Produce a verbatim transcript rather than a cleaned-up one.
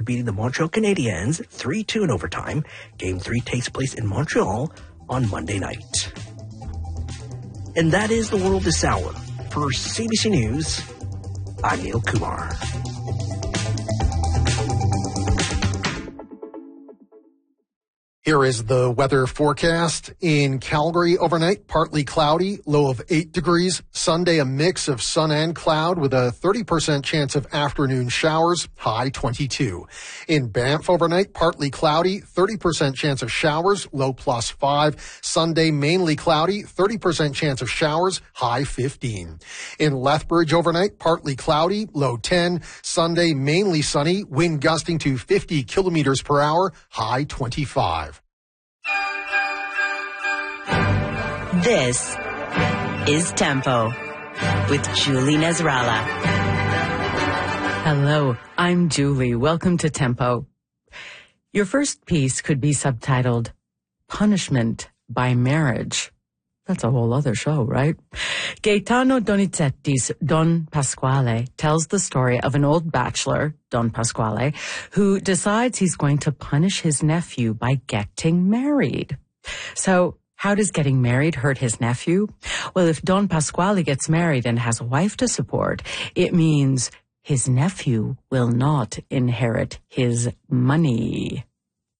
beating the Montreal Canadiens three two in overtime. Game three takes place in Montreal on Monday night. And that is the world this hour. For C B C News, I'm Neil Kumar. Here is the weather forecast. In Calgary, overnight, partly cloudy, low of eight degrees. Sunday, a mix of sun and cloud with a thirty percent chance of afternoon showers, high twenty-two. In Banff, overnight, partly cloudy, thirty percent chance of showers, low plus five. Sunday, mainly cloudy, thirty percent chance of showers, high fifteen. In Lethbridge, overnight, partly cloudy, low ten. Sunday, mainly sunny, wind gusting to fifty kilometers per hour, high twenty-five. This is Tempo with Julie Nasrallah. Hello, I'm Julie. Welcome to Tempo. Your first piece could be subtitled Punishment by Marriage. That's a whole other show, right? Gaetano Donizetti's Don Pasquale tells the story of an old bachelor, Don Pasquale, who decides he's going to punish his nephew by getting married. So, how does getting married hurt his nephew? Well, if Don Pasquale gets married and has a wife to support, it means his nephew will not inherit his money.